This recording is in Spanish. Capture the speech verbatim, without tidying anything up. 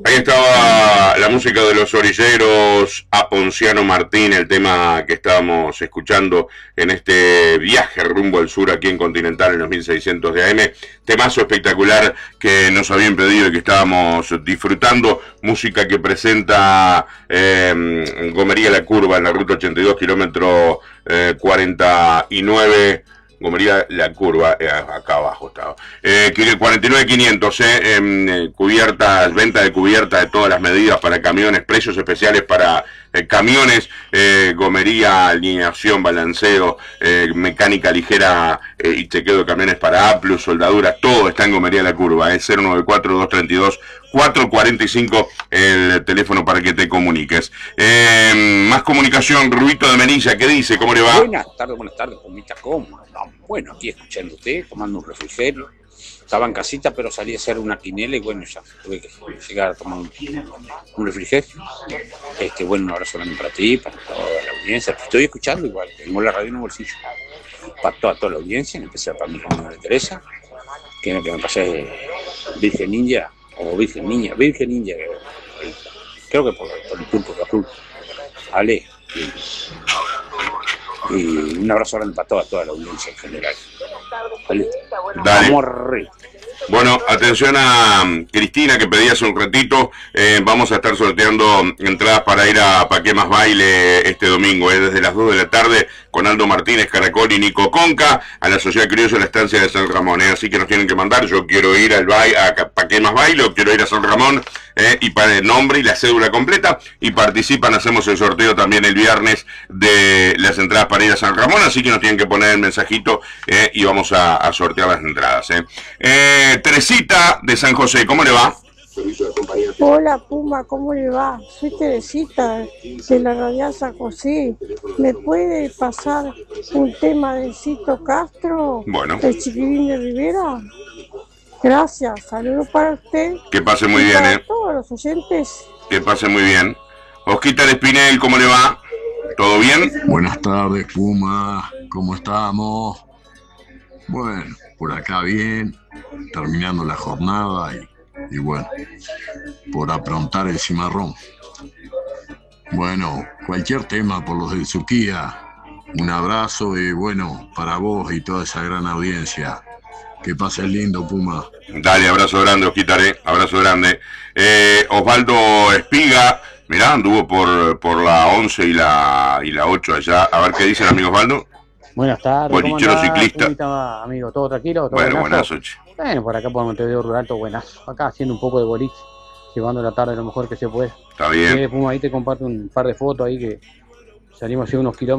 Ahí estaba la música de los orilleros, a Ponciano Martín, el tema que estábamos escuchando en este viaje rumbo al sur aquí en Continental en los mil seiscientos de A M. Temazo espectacular que nos habían pedido y que estábamos disfrutando. Música que presenta eh, Gomería La Curva en la ruta ochenta y dos, kilómetro eh, cuarenta y nueve. Gomería La Curva, eh, acá abajo estaba. Eh, cuarenta y nueve quinientos, eh, eh, cubiertas, venta de cubiertas de todas las medidas para camiones, precios especiales para eh, camiones, eh, gomería, alineación, balanceo, eh, mecánica ligera eh, y chequeo de camiones para A plus, soldaduras, todo está en Gomería La Curva, eh, cero nueve cuatro, dos tres dos, cuatro cuatro cinco, el teléfono para que te comuniques. Eh, más comunicación, Rubito de Menilla, ¿qué dice? ¿Cómo le va? Buenas tardes, buenas tardes, comita, ¿cómo? No, bueno, aquí escuchándote, tomando un refrigerio. Estaba en casita, pero salí a hacer una quinela y bueno, ya tuve que llegar a tomar un, un refrigerio. Este, bueno, un abrazo grande para ti, para toda la audiencia. Te estoy escuchando igual, tengo la radio en el bolsillo. Para toda, toda la audiencia, en especial para mi hermana de Teresa, que es lo que me pasé Virgen Ninja, o Virgen Niña, Virgen Ninja, creo que por, por el turco azul. Ale. Y, y un abrazo grande para toda, toda la audiencia en general. Vale. Dale. Vamos arriba. Bueno, atención a Cristina que pedía hace un ratito, eh, vamos a estar sorteando entradas para ir a Pa' Qué Más Baile este domingo, eh, desde las dos de la tarde con Aldo Martínez, Caracol y Nico Conca, a la Sociedad Criolla de la Estancia de San Ramón, eh, así que nos tienen que mandar, yo quiero ir al baile, a Pa' Qué Más Baile, o quiero ir a San Ramón, eh, y para el nombre y la cédula completa, y participan, hacemos el sorteo también el viernes de las entradas para ir a San Ramón, así que nos tienen que poner el mensajito eh, y vamos a, a sortear las entradas. Eh. Eh, Teresita de San José, ¿cómo le va? Hola Puma, ¿cómo le va? Soy Teresita de la Radial San José. ¿Me puede pasar un tema de Cito Castro? Bueno. ¿El Chiquilín de Rivera? Gracias, saludos para usted. Que pase muy y bien, para ¿eh? todos los oyentes. Que pase muy bien. Osquitar Espinel, ¿cómo le va? ¿Todo bien? Buenas tardes, Puma. ¿Cómo estamos? Bueno, por acá bien, terminando la jornada y, y bueno, por aprontar el cimarrón. Bueno, cualquier tema por los de Suquía, un abrazo y bueno, para vos y toda esa gran audiencia. Que pases lindo, Puma. Dale, abrazo grande, Osquitar, ¿eh? Abrazo grande. Eh, Osvaldo Espiga, mirá, anduvo por, por la once y la, y la ocho allá. A ver qué dice el amigo Osvaldo. Buenas tardes, Bolichero ¿cómo andás? ciclista. ¿Cómo está, amigo? ¿Todo tranquilo? ¿Todo Bueno, buenazo? buenazo, che. Bueno, por acá por Montevideo Rural, todo buenazo. Acá haciendo un poco de boliche, llevando la tarde lo mejor que se puede. Está bien. Eh, Puma, ahí te comparto un par de fotos ahí que salimos hace unos kilómetros.